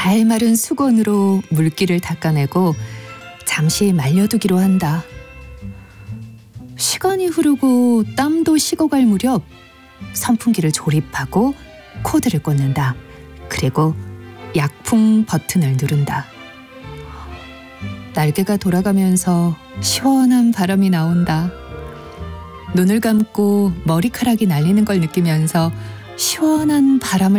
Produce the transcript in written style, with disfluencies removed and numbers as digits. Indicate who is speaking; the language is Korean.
Speaker 1: 잘 마른 수건으로 물기를 닦아내고 잠시 말려두기로 한다. 시간이 흐르고 땀도 식어갈 무렵 선풍기를 조립하고 코드를 꽂는다. 그리고 약풍 버튼을 누른다. 날개가 돌아가면서 시원한 바람이 나온다. 눈을 감고 머리카락이 날리는 걸 느끼면서 시원한 바람을